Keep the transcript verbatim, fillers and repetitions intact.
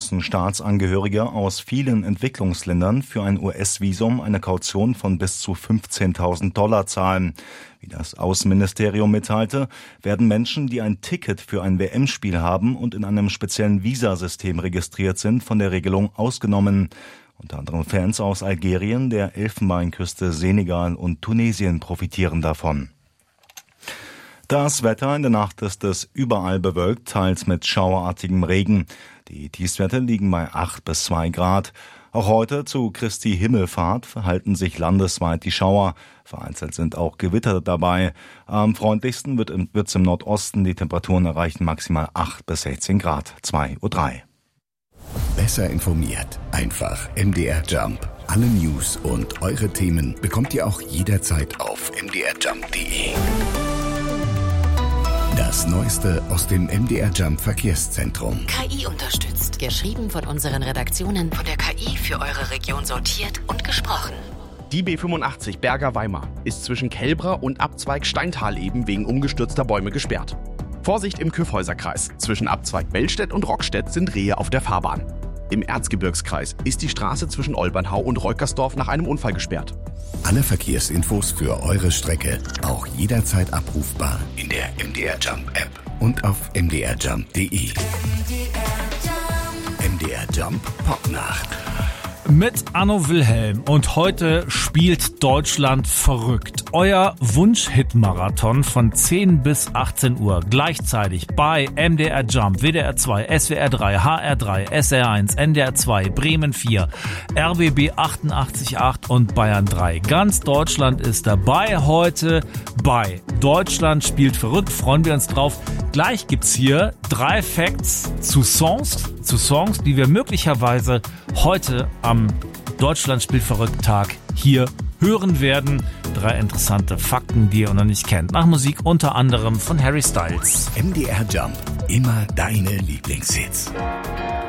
müssen Staatsangehörige aus vielen Entwicklungsländern für ein U S-Visum eine Kaution von bis zu fünfzehntausend Dollar zahlen. Wie das Außenministerium mitteilte, werden Menschen, die ein Ticket für ein W M-Spiel haben und in einem speziellen Visasystem registriert sind, von der Regelung ausgenommen. Unter anderem Fans aus Algerien, der Elfenbeinküste, Senegal und Tunesien profitieren davon. Das Wetter: in der Nacht ist es überall bewölkt, teils mit schauerartigem Regen. Die Tiefstwerte liegen bei acht bis zwei Grad. Auch heute zu Christi Himmelfahrt verhalten sich landesweit die Schauer. Vereinzelt sind auch Gewitter dabei. Am freundlichsten wird es im Nordosten. Die Temperaturen erreichen maximal acht bis sechzehn Grad. zwei Uhr drei. Besser informiert. Einfach M D R Jump. Alle News und eure Themen bekommt ihr auch jederzeit auf m d r jump punkt d e. Das Neueste aus dem M D R Jump Verkehrszentrum. K I unterstützt. Geschrieben von unseren Redaktionen, von der K I für eure Region sortiert und gesprochen. Die B fünfundachtzig Berger-Weimar ist zwischen Kelbra und Abzweig Steintal eben wegen umgestürzter Bäume gesperrt. Vorsicht im Kyffhäuserkreis. Zwischen Abzweig Bellstedt und Rockstedt sind Rehe auf der Fahrbahn. Im Erzgebirgskreis ist die Straße zwischen Olbernhau und Reukersdorf nach einem Unfall gesperrt. Alle Verkehrsinfos für eure Strecke auch jederzeit abrufbar in der M D R Jump App und auf m d r jump punkt d e. M D R Jump Popnacht. Mit Anno Wilhelm, und heute spielt Deutschland verrückt. Euer Wunsch-Hit-Marathon von zehn bis achtzehn Uhr gleichzeitig bei M D R Jump, W D R zwei, S W R drei, H R drei, S R eins, N D R zwei, Bremen vier, R B B achtundachtzig Komma acht und Bayern drei. Ganz Deutschland ist dabei heute bei Deutschland spielt verrückt. Freuen wir uns drauf. Gleich gibt's hier drei Facts zu Songs, zu Songs, die wir möglicherweise heute am Deutschland spielt verrückt Tag hier hören werden. Drei interessante Fakten, die ihr noch nicht kennt. Nach Musik unter anderem von Harry Styles. M D R Jump. Immer deine Lieblingshits.